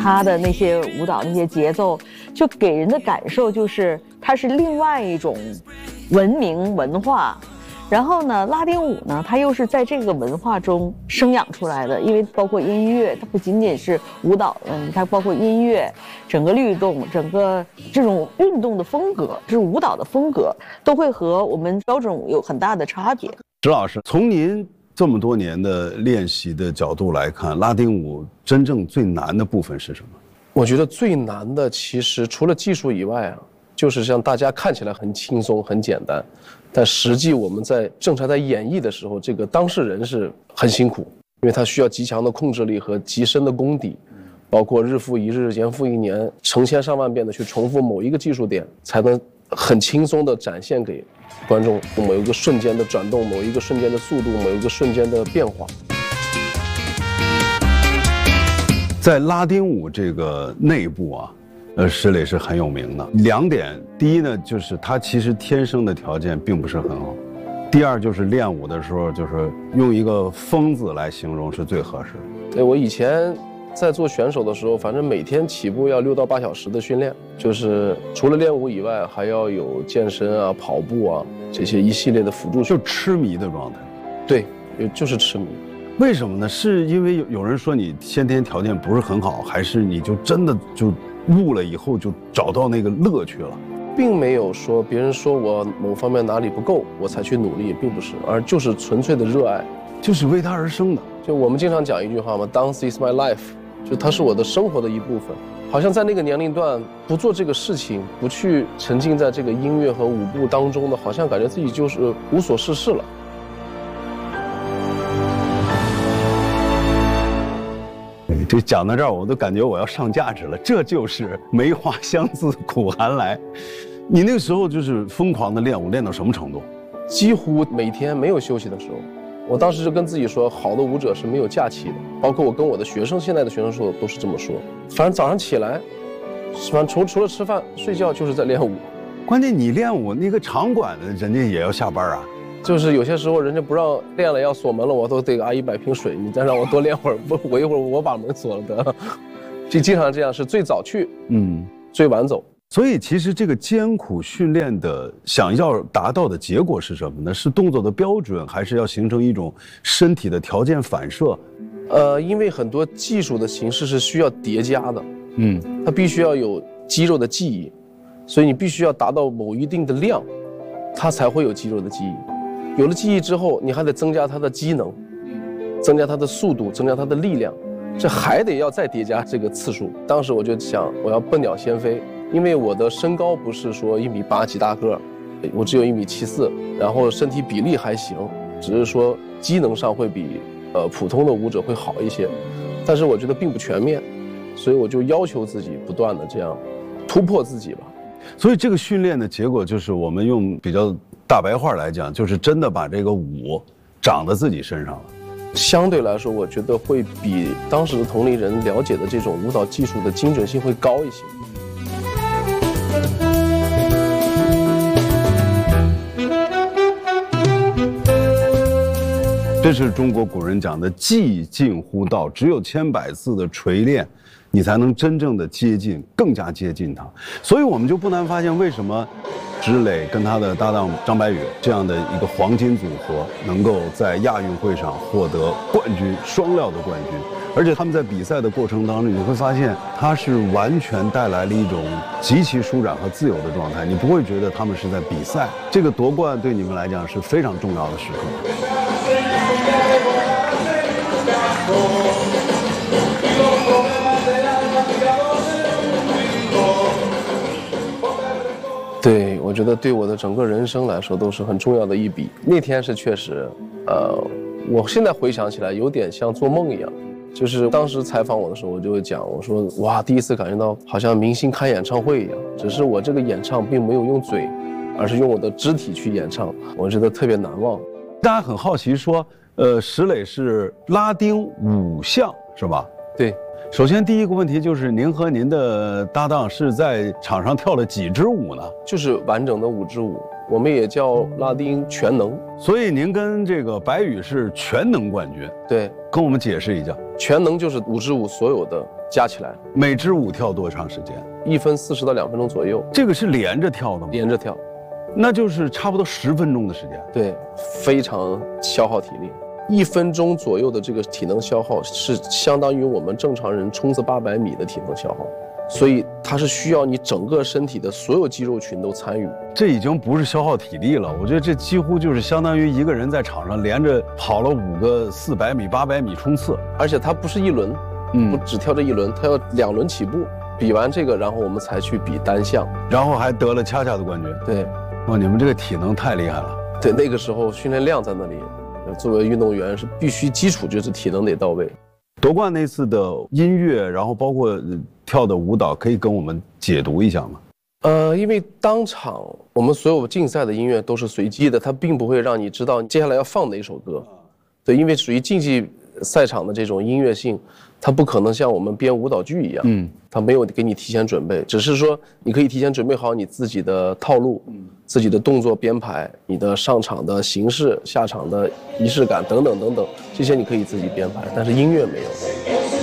他的那些舞蹈那些节奏，就给人的感受就是它是另外一种文明文化。然后呢，拉丁舞呢，它又是在这个文化中生养出来的，因为包括音乐，它不仅仅是舞蹈，它包括音乐，整个律动，整个这种运动的风格，这种舞蹈的风格，都会和我们标准舞有很大的差别。 石老师，从您这么多年的练习的角度来看，拉丁舞真正最难的部分是什么？ 我觉得最难的其实除了技术以外啊，就是像大家看起来很轻松很简单，但实际我们在正常在演绎的时候，这个当事人是很辛苦，因为他需要极强的控制力和极深的功底，包括日复一日年复一年成千上万遍的去重复某一个技术点，才能很轻松的展现给观众某一个瞬间的转动，某一个瞬间的速度，某一个瞬间的变化。 在拉丁舞这个内部啊，石磊是很有名的。2点，第一呢，就是他其实天生的条件并不是很好；第二就是练舞的时候，就是用一个疯子来形容是最合适的。 对，我以前在做选手的时候，反正每天起步要6到8小时的训练，就是除了练舞以外，还要有健身啊、跑步啊这些一系列的辅助， 就痴迷的状态。 对，就是痴迷。 为什么呢？是因为有人说你先天条件不是很好，还是你就真的就悟了以后就找到那个乐趣了？ 并没有说别人说我某方面哪里不够，我才去努力，并不是，而就是纯粹的热爱， 就是为它而生的。 就我们经常讲一句话嘛 ，Dance is my life， 就它是我的生活的一部分。好像在那个年龄段不做这个事情，不去沉浸在这个音乐和舞步当中的，好像感觉自己就是无所事事了。 这讲到这儿，我都感觉我要上价值了。这就是梅花香自苦寒来。你那个时候就是疯狂的练舞，练到什么程度？ 几乎每天没有休息的时候。我当时就跟自己说，好的舞者是没有假期的，包括我跟我的学生，现在的学生说都是这么说。反正早上起来，反正除了吃饭睡觉就是在练舞。 关键你练舞那个场馆的人家也要下班啊。 就是有些时候人家不让练了要锁门了，我都得给阿姨买瓶水，你再让我多练会儿，我一会儿我把门锁了得。就经常这样，是最早去，最晚走。 所以其实这个艰苦训练的想要达到的结果是什么呢？是动作的标准，还是要形成一种身体的条件反射？ 因为很多技术的形式是需要叠加的，它必须要有肌肉的记忆，所以你必须要达到某一定的量，它才会有肌肉的记忆。有了记忆之后，你还得增加它的机能，增加它的速度，增加它的力量，这还得要再叠加这个次数。当时我就想，我要笨鸟先飞，因为我的身高不是说1.8米几大个，我只有1.74米，然后身体比例还行，只是说机能上会比普通的舞者会好一些，但是我觉得并不全面，所以我就要求自己不断的这样突破自己吧。 所以这个训练的结果就是我们用比较大白话来讲，就是真的把这个舞长在自己身上了。 相对来说，我觉得会比当时的同龄人了解的这种舞蹈技术的精准性会高一些。 这是中国古人讲的技近乎道，只有千百次的锤炼，你才能真正的接近，更加接近它。所以我们就不难发现，为什么石磊跟他的搭档张白宇这样的一个黄金组合能够在亚运会上获得冠军，双料的冠军。而且他们在比赛的过程当中，你会发现他是完全带来了一种极其舒展和自由的状态，你不会觉得他们是在比赛。这个夺冠对你们来讲是非常重要的时刻。 对，我觉得对我的整个人生来说都是很重要的一笔。那天是确实，我现在回想起来有点像做梦一样。就是当时采访我的时候，我就会讲，我说哇，第一次感觉到好像明星开演唱会一样，只是我这个演唱并没有用嘴，而是用我的肢体去演唱，我觉得特别难忘。 大家很好奇说，石磊是拉丁舞项是吧？ 对。 首先第一个问题就是您和您的搭档是在场上跳了几支舞呢？ 就是完整的5支舞，我们也叫拉丁全能。 所以您跟这个白宇是全能冠军。 对， 跟我们解释一下。 全能就是5支舞所有的加起来， 每支舞跳多长时间 ？1分40到2分钟左右。 这个是连着跳的吗？ 连着跳， 那就是差不多10分钟的时间。 对，非常消耗体力。1分钟左右的这个体能消耗是相当于我们正常人冲刺800米的体能消耗，所以它是需要你整个身体的所有肌肉群都参与。 这已经不是消耗体力了，我觉得这几乎就是相当于一个人在场上连着跑了5个400米、800米冲刺， 而且它不是一轮，不只跳这一轮，它要2轮起步。比完这个，然后我们才去比单项， 然后还得了恰恰的冠军。 对， 哇，你们这个体能太厉害了。 对，那个时候训练量在那里，作为运动员是必须基础就是体能得到位。 夺冠那次的音乐，然后包括跳的舞蹈，可以跟我们解读一下吗？ 因为当场我们所有竞赛的音乐都是随机的，它并不会让你知道接下来要放哪首歌。对，因为属于竞技赛场的这种音乐性，它不可能像我们编舞蹈剧一样，它没有给你提前准备，只是说你可以提前准备好你自己的套路，自己的动作编排，你的上场的形式、下场的仪式感等等等等，这些你可以自己编排，但是音乐没有。